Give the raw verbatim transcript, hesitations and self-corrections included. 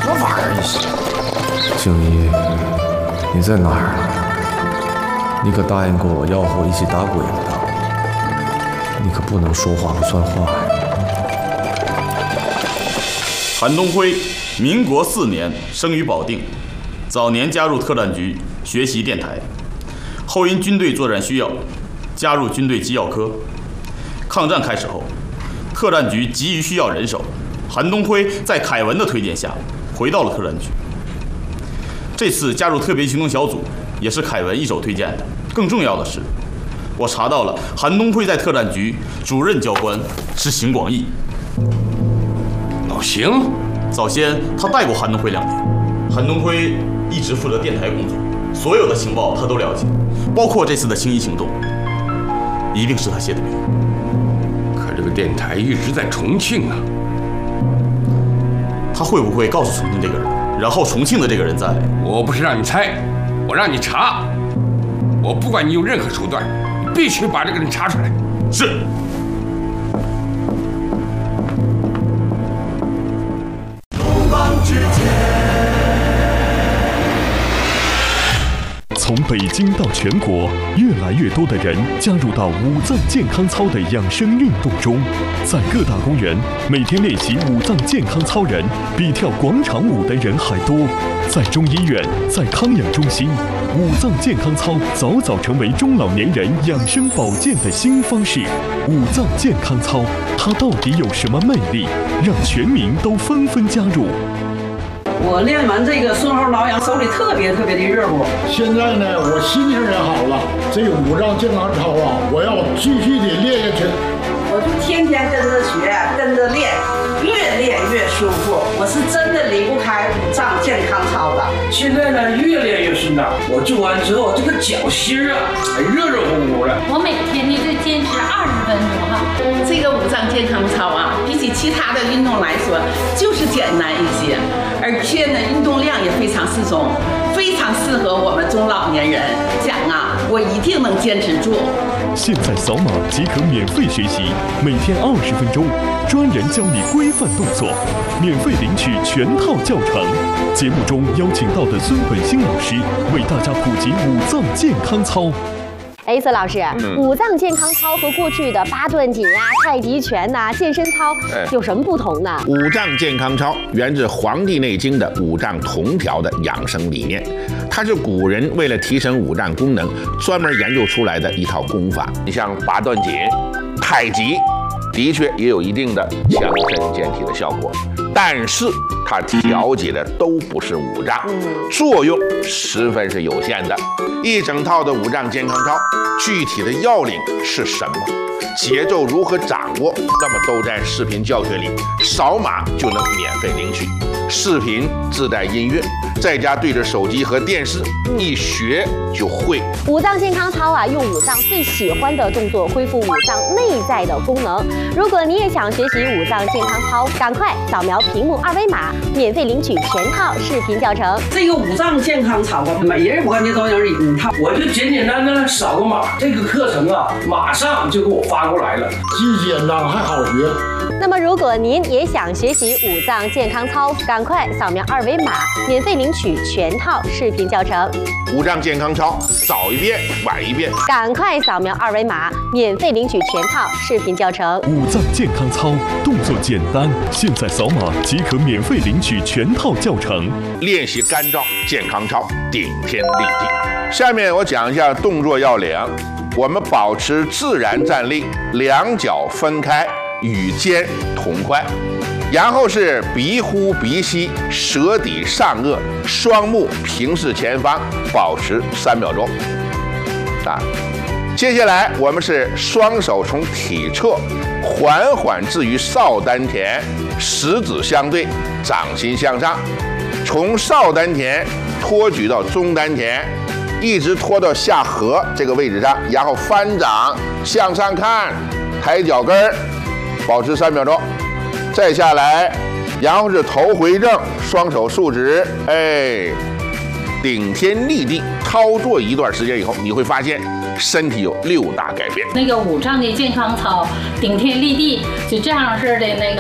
什么玩意儿？你是？ 静怡，你在哪儿呢？你可答应过我要和我一起打鬼了的，你可不能说话不算话呀。 韩东辉，民国四年生于保定，早年加入特战局学习电台，后因军队作战需要，加入军队机要科。抗战开始后，特战局急于需要人手，韩东辉在凯文的推荐下回到了特战局。这次加入特别行动小组也是凯文一手推荐的。更重要的是，我查到了韩东辉在特战局主任教官是邢广义。 老邢， 早先他带过韩东辉两年，韩东辉一直负责电台工作，所有的情报他都了解，包括这次的青衣行动，一定是他写的名。 可这个电台一直在重庆啊， 他会不会告诉重庆这个人，然后重庆的这个人在？ 我不是让你猜，我让你查。我不管你用任何手段，你必须把这个人查出来。 是。 从北京到全国，越来越多的人加入到五脏健康操的养生运动中。在各大公园，每天练习五脏健康操人比跳广场舞的人还多。在中医院，在康养中心，五脏健康操早早成为中老年人养生保健的新方式。五脏健康操，它到底有什么魅力，让全民都纷纷加入？ 我练完这个顺后挠痒，手里特别特别的热乎。 现在呢，我心情也好了。这个五脏健康操啊，我要继续的练下去。 我就天天跟着学，跟着练，越练越舒服。我是真的离不开五脏健康操的。 现在呢，越练越顺当。我做完之后，这个脚心啊，还热热乎乎的。 我每天呢就坚持二十分钟哈。 这个五脏健康操啊，比起其他的运动来说，就是简单一些。而且呢，运动量也非常适中，非常适合我们中老年人。讲啊，我一定能坚持住。 现在扫码即可免费学习，每天二十分钟，专人教你规范动作，免费领取全套教程。节目中邀请到的孙本兴老师为大家普及五脏健康操。 哎，孙老师，嗯、五脏健康操和过去的八段锦啊、太极拳呐、啊、健身操有什么不同呢？ 五脏健康操源自《黄帝内经》的五脏同调的养生理念，它是古人为了提升五脏功能专门研究出来的一套功法。你像八段锦、太极，的确也有一定的强身健体的效果，但是它调节的都不是五脏，作用十分是有限的。一整套的五脏健康操，具体的要领是什么？节奏如何掌握？那么都在视频教学里，扫码就能免费领取。视频自带音乐，在家对着手机和电视一学就会。 五脏健康操啊，用五脏最喜欢的动作恢复五脏内在的功能。如果你也想学习五脏健康操，赶快扫描屏幕二维码，免费领取全套视频教程。 这个五脏健康操啊，每人我感觉都有一套。 我就简简单单扫个码，这个课程啊，马上就给我发过来了， 既简单还好学。 那么，如果您也想学习五脏健康操，赶快扫描二维码，免费领取全套视频教程。 五脏健康操，早一遍晚一遍， 赶快扫描二维码，免费领取全套视频教程。 五脏健康操动作简单，现在扫码即可免费领取全套教程。 练习干燥健康操，顶天立地。下面我讲一下动作要领。我们保持自然站立，两脚分开，与肩同宽，然后是鼻呼鼻吸，舌抵上颚，双目平视前方，保持三秒钟。啊，接下来我们是双手从体侧缓缓置于少丹田，食指相对，掌心向上，从少丹田托举到中丹田。一直拖到下颌这个位置上，然后翻掌向上看，抬脚跟儿，保持三秒钟，再下来，然后是头回正，双手竖直，哎，顶天立地。操作一段时间以后，你会发现身体有六大改变。 那个五脏的健康操，顶天立地，就这样式的那个